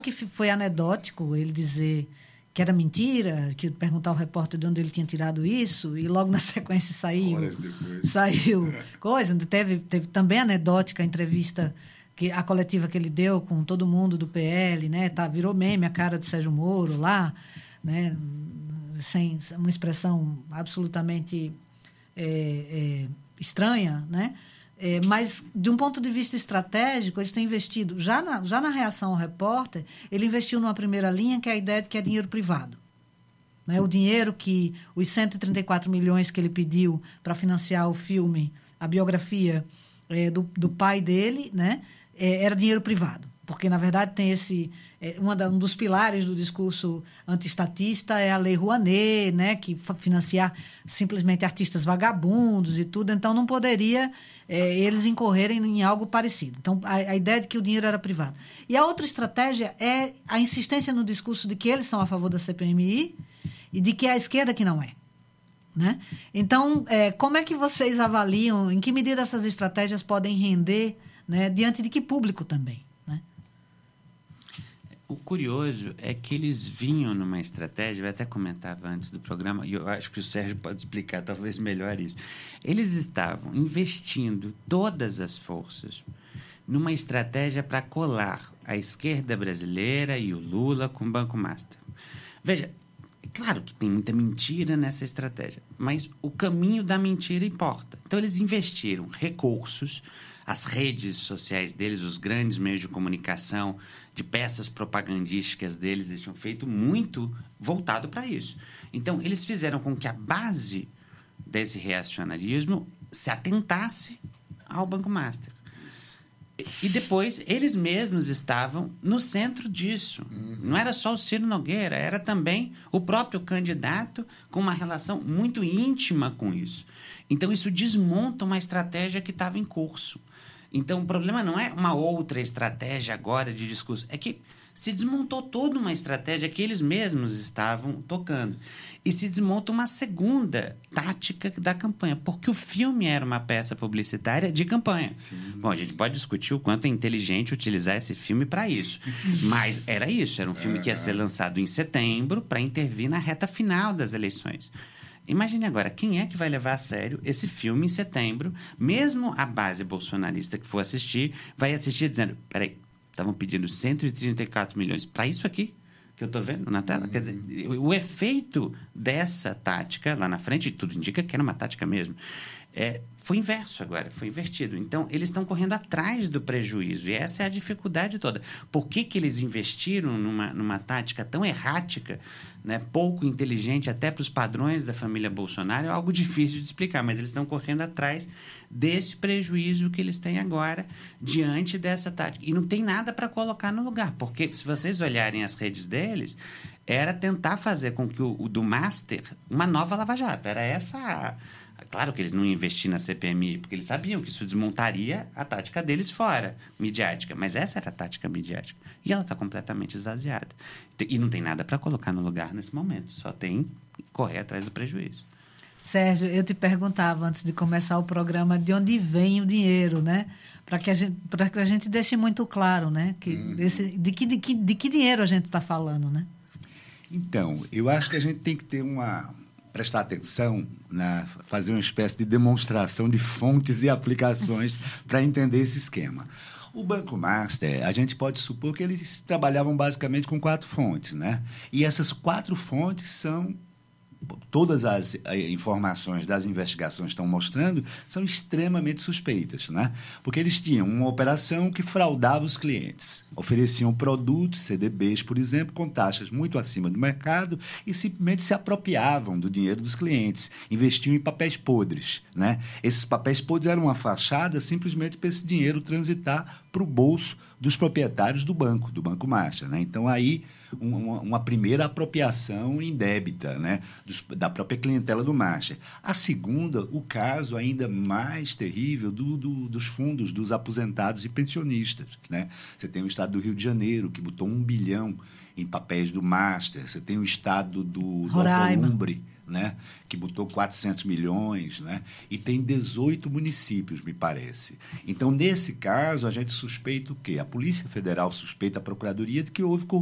que foi anedótico ele dizer que era mentira, que perguntar ao repórter de onde ele tinha tirado isso, e logo na sequência saiu coisa. Teve também anedótica a entrevista, a coletiva que ele deu com todo mundo do PL, né? Virou meme a cara de Sérgio Moro lá, né? Sem uma expressão absolutamente estranha, né? Mas, de um ponto de vista estratégico, eles têm investido, já na reação ao repórter, ele investiu numa primeira linha, que é a ideia de que é dinheiro privado. Né? O dinheiro os 134 milhões que ele pediu para financiar o filme, a biografia do pai dele, né? Era dinheiro privado. Porque, na verdade, tem um dos pilares do discurso antiestatista é a Lei Rouanet, né, que financiar simplesmente artistas vagabundos e tudo, então não poderia eles incorrerem em algo parecido. Então, a ideia de que o dinheiro era privado. E a outra estratégia é a insistência no discurso de que eles são a favor da CPMI e de que é a esquerda que não é. Né? Então, como é que vocês avaliam, em que medida essas estratégias podem render, né, diante de que público também? O curioso é que eles vinham numa estratégia, eu até comentava antes do programa, e eu acho que o Sérgio pode explicar talvez melhor isso. Eles estavam investindo todas as forças numa estratégia para colar a esquerda brasileira e o Lula com o Banco Master. Veja, é claro que tem muita mentira nessa estratégia, mas o caminho da mentira importa. Então, eles investiram recursos, as redes sociais deles, os grandes meios de comunicação, de peças propagandísticas deles, eles tinham feito muito voltado para isso. Então, eles fizeram com que a base desse reacionarismo se atentasse ao Banco Master. E depois, eles mesmos estavam no centro disso. Não era só o Ciro Nogueira, era também o próprio candidato com uma relação muito íntima com isso. Então, isso desmonta uma estratégia que estava em curso. Então, o problema não é uma outra estratégia agora de discurso, é que se desmontou toda uma estratégia que eles mesmos estavam tocando. E se desmonta uma segunda tática da campanha, porque o filme era uma peça publicitária de campanha. Sim. Bom, a gente pode discutir o quanto é inteligente utilizar esse filme para isso. Mas era isso, era um filme que ia ser lançado em setembro para intervir na reta final das eleições. Imagine agora, quem é que vai levar a sério esse filme em setembro? Mesmo a base bolsonarista que for assistir, vai assistir dizendo, peraí, estavam pedindo 134 milhões para isso aqui que eu estou vendo na tela. Quer dizer, o efeito dessa tática lá na frente, tudo indica que era uma tática mesmo, foi inverso agora, foi invertido. Então, eles estão correndo atrás do prejuízo e essa é a dificuldade toda. Por que eles investiram numa tática tão errática, né, pouco inteligente até para os padrões da família Bolsonaro? É algo difícil de explicar, mas eles estão correndo atrás desse prejuízo que eles têm agora diante dessa tática. E não tem nada para colocar no lugar, porque se vocês olharem as redes deles, era tentar fazer com que o do Master uma nova Lava Jato. Era essa Claro que eles não iam investir na CPMI, porque eles sabiam que isso desmontaria a tática deles fora, midiática. Mas essa era a tática midiática. E ela está completamente esvaziada. E não tem nada para colocar no lugar nesse momento. Só tem que correr atrás do prejuízo. Sérgio, eu te perguntava antes de começar o programa de onde vem o dinheiro, né? Para que a gente deixe muito claro, né? De que dinheiro a gente está falando, né? Então, eu acho que a gente tem que ter prestar atenção, fazer uma espécie de demonstração de fontes e aplicações para entender esse esquema. O Banco Master, a gente pode supor que eles trabalhavam basicamente com 4 fontes, né? E essas 4 fontes são... Todas as informações das investigações estão mostrando, são extremamente suspeitas, né? Porque eles tinham uma operação que fraudava os clientes. Ofereciam produtos, CDBs, por exemplo, com taxas muito acima do mercado e simplesmente se apropriavam do dinheiro dos clientes. Investiam em papéis podres, né? Esses papéis podres eram uma fachada simplesmente para esse dinheiro transitar para o bolso dos proprietários do Banco Master, né? Então, aí... Uma primeira apropriação indébita, né, da própria clientela do Master. A segunda, o caso ainda mais terrível dos fundos dos aposentados e pensionistas, né? Você tem o estado do Rio de Janeiro, que botou 1 bilhão em papéis do Master, você tem o estado do Roraima, Alcolumbre, né, que botou 400 milhões, né, e tem 18 municípios, me parece. Então, nesse caso, a gente suspeita o quê? A Polícia Federal suspeita a Procuradoria de que houve corrupção